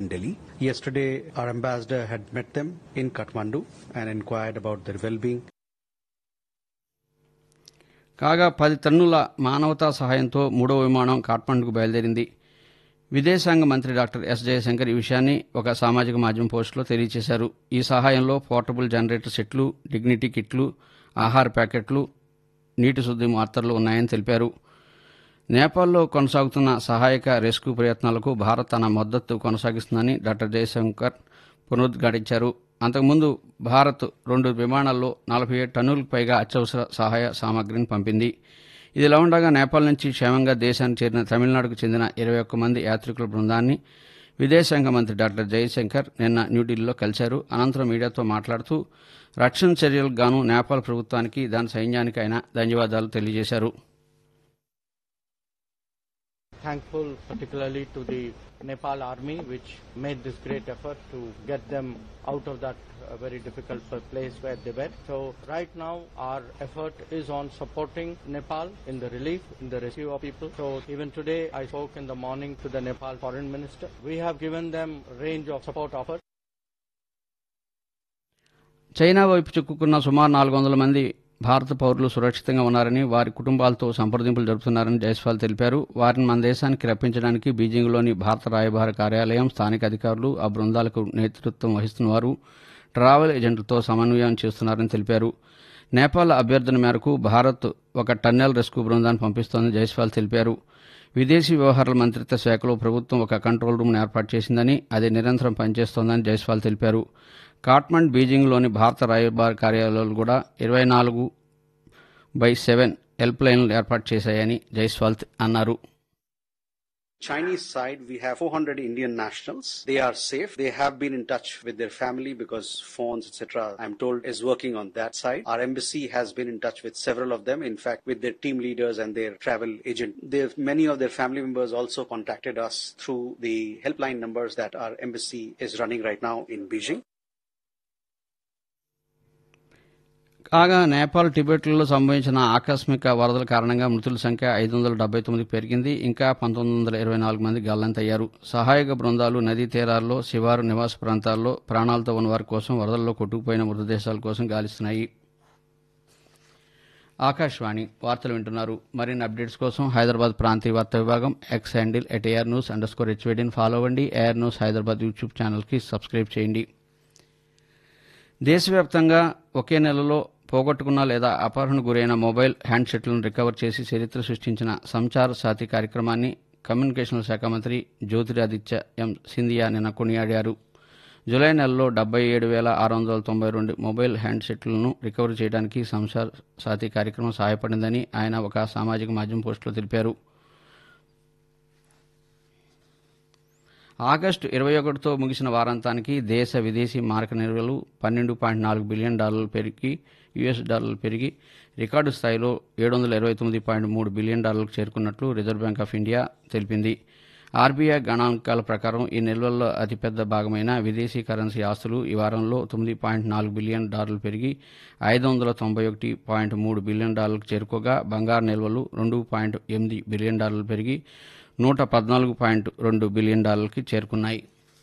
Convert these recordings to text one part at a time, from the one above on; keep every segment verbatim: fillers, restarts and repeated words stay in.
Delhi. Yesterday, our ambassador had met them in Kathmandu and inquired about their well-being. కాగా పది టన్నుల మానవతా సహాయంతో మూడో విమానం కాఠ్మండుకు బయలుదేరింది. విదేశాంగ మంత్రి డాక్టర్ ఎస్ జయశంకర్ ఈ విషయాన్ని ఒక సామాజిక మాధ్యమం పోస్టులో తెలియజేశారు. ఈ సహాయంలో పోర్టబుల్ జనరేటర్ సెట్లు, డిగ్నిటీ కిట్లు, ఆహార ప్యాకెట్లు, నీటి శుద్ధి మాత్రలు ఉన్నాయని తెలిపారు. నేపాల్లో కొనసాగుతున్న సహాయక రెస్క్యూ ప్రయత్నాలకు భారత్ తన మద్దతు కొనసాగిస్తుందని డాక్టర్ జయశంకర్ పునరుద్ఘాటించారు. అంతకుముందు భారత్ రెండు విమానాల్లో నలభై ఏడు టన్నులకు పైగా అత్యవసర సహాయ సామగ్రిని పంపింది. ఇదిలా ఉండగా నేపాల్ నుంచి క్షేమంగా దేశానికి చేరిన తమిళనాడుకు చెందిన ఇరవై ఒక్క మంది యాత్రికుల బృందాన్ని విదేశాంగ మంత్రి డాక్టర్ జయశంకర్ నిన్న న్యూఢిల్లీలో కలిశారు. అనంతరం మీడియాతో మాట్లాడుతూ రక్షణ చర్యలకు గాను నేపాల్ ప్రభుత్వానికి, దాని సైన్యానికి ఆయన ధన్యవాదాలు తెలియజేశారు. Thankful particularly to the Nepal army which made this great effort to get them out of that uh, very difficult place where they were. So right now our effort is on supporting Nepal in the relief, in the rescue of people. So even today I spoke in the morning to the Nepal foreign minister. We have given them range of support offers. China వైపు చిక్కుకున్న సుమారు నాలుగు వందల మంది భారత పౌరులు సురక్షితంగా ఉన్నారని, వారి కుటుంబాలతో సంప్రదింపులు జరుపుతున్నారని జైస్వాల్ తెలిపారు. వారిని మన దేశానికి రప్పించడానికి బీజింగ్లోని భారత రాయబార కార్యాలయం, స్థానిక అధికారులు, ఆ బృందాలకు నేతృత్వం వహిస్తున్నవారు ట్రావెల్ ఏజెంట్లతో సమన్వయం చేస్తున్నారని తెలిపారు. నేపాల్ అభ్యర్థన మేరకు భారత్ ఒక టన్నెల్ రెస్క్యూ బృందాన్ని పంపిస్తోందని జైస్వాల్ తెలిపారు. విదేశీ వ్యవహారాల మంత్రిత్వ శాఖలో ప్రభుత్వం ఒక కంట్రోల్ రూమ్ను ఏర్పాటు చేసిందని, అది నిరంతరం పనిచేస్తోందని జైస్వాల్ తెలిపారు. కాఠ్మండ్, బీజింగ్లోని భారత రాయబార కార్యాలయాలు కూడా ఇరవై నాలుగు బై సెవెన్ హెల్ప్ లైన్లు ఏర్పాటు చేశాయని జైస్వాల్ అన్నారు. Chinese side, we have four hundred Indian nationals. They are safe. They have been in touch with their family because phones, et cetera, I'm told, is working on that side. Our embassy has been in touch with several of them, in fact, with their team leaders and their travel agent. They've, many of their family members also contacted us through the helpline numbers that our embassy is running right now in Beijing. కాగా నేపాల్, టిబెట్లో సంభవించిన ఆకస్మిక వరదల కారణంగా మృతుల సంఖ్య ఐదు వందల డెబ్బై తొమ్మిదికి పెరిగింది. ఇంకా పంతొమ్మిది వందల ఇరవై నాలుగు మంది గల్లంతయ్యారు. సహాయక బృందాలు నదీ తీరాల్లో, శివారు నివాస ప్రాంతాల్లో ప్రాణాలతో ఉన్న వారి కోసం వరదల్లో కొట్టుకుపోయిన మృతదేశాల కోసం గాలిస్తున్నాయి. ఆకాశవాణి వార్తలు వింటున్నారు. మరిన్ని అప్డేట్స్ కోసం హైదరాబాద్ ప్రాంతీయ వార్తా విభాగం X handle at AR news under score హెచ్వేడిని follow అవ్వండి. ఏఆర్ న్యూస్ హైదరాబాద్ యూట్యూబ్ ఛానల్కి సబ్స్క్రైబ్ చేయండి. దేశవ్యాప్తంగా ఒకే నెలలో పోగొట్టుకున్న లేదా అపహరణకు గురైన మొబైల్ హ్యాండ్సెట్లను రికవర్ చేసి చరిత్ర సృష్టించిన సంచార్ సాథి కార్యక్రమాన్ని కమ్యూనికేషన్ల శాఖ మంత్రి జ్యోతిరాదిత్య ఎం సింధియా నిన్న కొనియాడారు. జూలై నెలలో డెబ్బై ఏడు వేల ఆరు వందల తొంభై రెండు మొబైల్ హ్యాండ్సెట్లను రికవర్ చేయడానికి సంచార్ సాథి కార్యక్రమం సహాయపడిందని ఆయన ఒక సామాజిక మాధ్యమం పోస్టులో తెలిపారు. ఆగస్టు ఇరవై ఒకటితో ముగిసిన వారాంతానికి దేశ విదేశీ మారక నిల్వలు పన్నెండు పాయింట్ నాలుగు బిలియన్ డాలర్లు పెరిగి యుఎస్ డాలర్లు పెరిగి రికార్డు స్థాయిలో ఏడు వందల ఇరవై తొమ్మిది పాయింట్ మూడు బిలియన్ డాలర్లకు చేరుకున్నట్లు రిజర్వ్ బ్యాంక్ ఆఫ్ ఇండియా తెలిపింది. ఆర్బీఐ గణాంకాల ప్రకారం ఈ నిల్వల్లో అతిపెద్ద భాగమైన విదేశీ కరెన్సీ ఆస్తులు ఈ వారంలో తొమ్మిది పాయింట్ నాలుగు బిలియన్ డాలర్లు పెరిగి ఐదు వందల తొంభై ఒకటి పాయింట్ మూడు బిలియన్ డాలర్లకు చేరుకోగా, బంగారు నిల్వలు రెండు పాయింట్ ఎనిమిది బిలియన్ డాలర్లు పెరిగి నూట పద్నాలుగు పాయింట్ రెండు బిలియన్ డాలర్లకి చేరుకున్నాయి.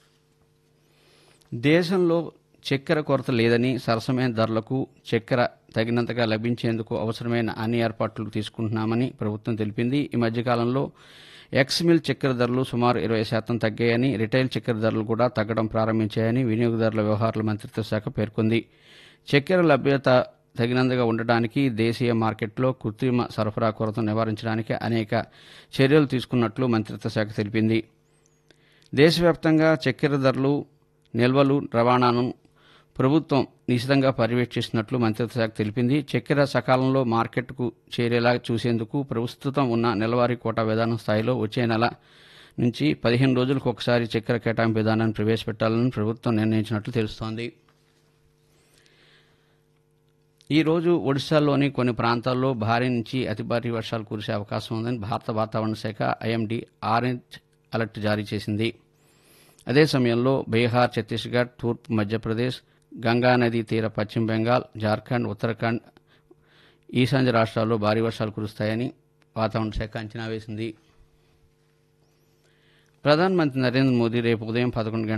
దేశంలో చక్కెర కొరత లేదని, సరసమైన ధరలకు చక్కెర తగినంతగా లభించేందుకు అవసరమైన అన్ని ఏర్పాట్లు తీసుకుంటున్నామని ప్రభుత్వం తెలిపింది. ఈ మధ్యకాలంలో ఎక్స్ మిల్ చక్కెర ధరలు సుమారు ఇరవై శాతం తగ్గాయని, రిటైల్ చక్కెర ధరలు కూడా తగ్గడం ప్రారంభించాయని వినియోగదారుల వ్యవహారాల మంత్రిత్వ శాఖ పేర్కొంది. చక్కెర లభ్యత తగినంతగా ఉండడానికి దేశీయ మార్కెట్లో కృత్రిమ సరఫరా కొరతను నివారించడానికి అనేక చర్యలు తీసుకున్నట్లు మంత్రిత్వ శాఖ తెలిపింది. దేశవ్యాప్తంగా చక్కెర ధరలు, నిల్వలు, రవాణాను ప్రభుత్వం నిశితంగా పర్యవేక్షిస్తున్నట్లు మంత్రిత్వ శాఖ తెలిపింది. చక్కెర సకాలంలో మార్కెట్కు చేరేలా చూసేందుకు ప్రస్తుతం ఉన్న నెలవారీ కోటా విధానం స్థాయిలో వచ్చే నెల నుంచి పదిహేను రోజులకు ఒకసారి చక్కెర కేటాయింపు విధానాన్ని ప్రవేశపెట్టాలని ప్రభుత్వం నిర్ణయించినట్లు తెలుస్తోంది. ఈ రోజు ఒడిశాలోని కొన్ని ప్రాంతాల్లో భారీ నుంచి అతి భారీ వర్షాలు కురిసే అవకాశం ఉందని భారత వాతావరణ శాఖ ఐఎండీ ఆరెంజ్ అలర్ట్ జారీ చేసింది. అదే సమయంలో బీహార్, ఛత్తీస్గఢ్, తూర్పు మధ్యప్రదేశ్, గంగా నదీ తీర పశ్చిమ బెంగాల్, జార్ఖండ్, ఉత్తరాఖండ్, ఈశాన్య రాష్ట్రాల్లో భారీ వర్షాలు కురుస్తాయని వాతావరణ శాఖ అంచనా వేసింది. ప్రధానమంత్రి నరేంద్ర మోదీ రేపు ఉదయం పదకొండు గంటల